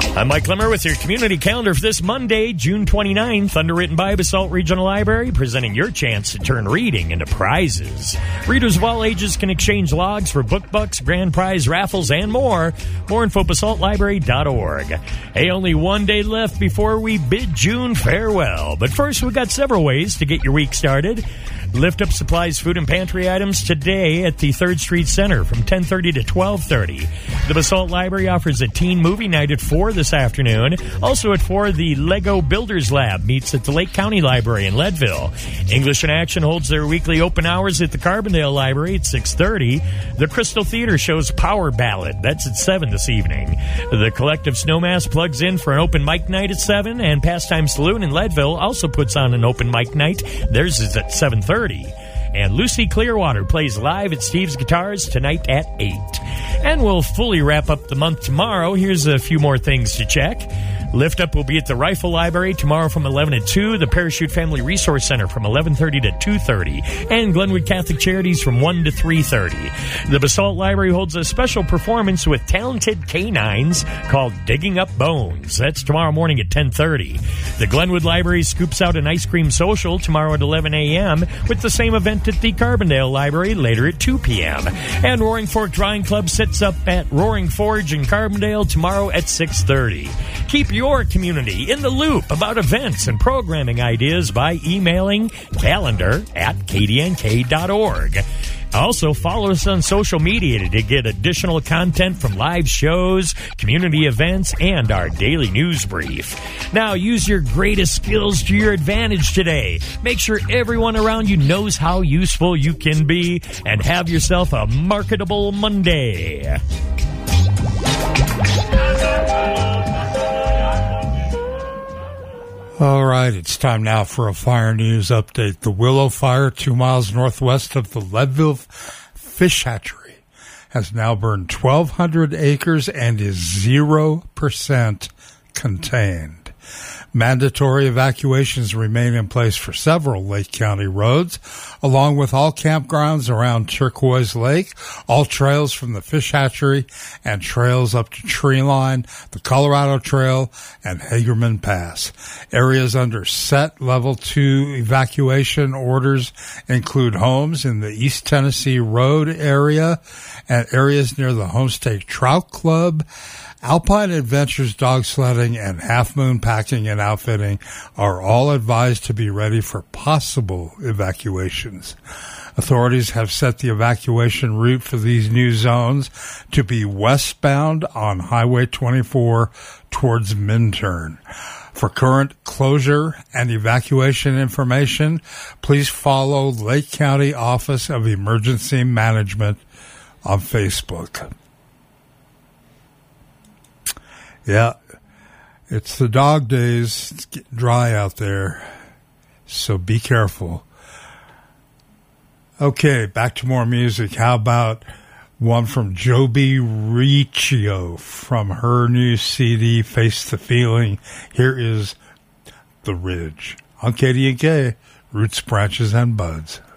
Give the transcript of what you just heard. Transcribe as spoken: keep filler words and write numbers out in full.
I'm Mike Limmer with your community calendar for this Monday, June twenty-ninth, underwritten by Basalt Regional Library, presenting your chance to turn reading into prizes. Readers of all ages can exchange logs for book bucks, grand prize raffles, and more. More info, basalt library dot org. Hey, only one day left before we bid June farewell. But first, we've got several ways to get your week started. Lift Up Supplies food and pantry items today at the third Street Center from ten thirty to twelve thirty. The Basalt Library offers a teen movie night at four this afternoon. Also at four, the Lego Builders Lab meets at the Lake County Library in Leadville. English in Action holds their weekly open hours at the Carbondale Library at six thirty. The Crystal Theater shows Power Ballad. That's at seven this evening. The Collective Snowmass plugs in for an open mic night at seven, and Pastime Saloon in Leadville also puts on an open mic night. Theirs is at seven thirty. And Lucy Clearwater plays live at Steve's Guitars tonight at eight. And we'll fully wrap up the month tomorrow. Here's a few more things to check. Lift Up will be at the Rifle Library tomorrow from eleven to two, the Parachute Family Resource Center from eleven thirty to two thirty, and Glenwood Catholic Charities from one to three thirty. The Basalt Library holds a special performance with talented canines called Digging Up Bones. That's tomorrow morning at ten thirty. The Glenwood Library scoops out an ice cream social tomorrow at eleven a.m. with the same event at the Carbondale Library later at two p.m. And Roaring Fork Drawing Club sits up at Roaring Forge in Carbondale tomorrow at six thirty. Keep your community in the loop about events and programming ideas by emailing calendar at k d n k dot org. Also, follow us on social media to get additional content from live shows, community events, and our daily news brief. Now, use your greatest skills to your advantage today. Make sure everyone around you knows how useful you can be, and have yourself a marketable Monday. All right, it's time now for a fire news update. The Willow Fire, two miles northwest of the Leadville Fish Hatchery, has now burned twelve hundred acres and is zero percent contained. Mandatory evacuations remain in place for several Lake County roads, along with all campgrounds around Turquoise Lake, all trails from the fish hatchery, and trails up to Treeline, the Colorado Trail, and Hagerman Pass. Areas under set level two evacuation orders include homes in the East Tennessee Road area and areas near the Homestake Trout Club. Alpine Adventures dog sledding and Half Moon packing and outfitting are all advised to be ready for possible evacuations. Authorities have set the evacuation route for these new zones to be westbound on Highway twenty-four towards Minturn. For current closure and evacuation information, please follow Lake County Office of Emergency Management on Facebook. Yeah, it's the dog days. It's getting dry out there, so be careful. Okay, back to more music. How about one from Joby Riccio from her new C D, Face the Feeling? Here is The Ridge on K D N K, Roots, Branches, and Buds.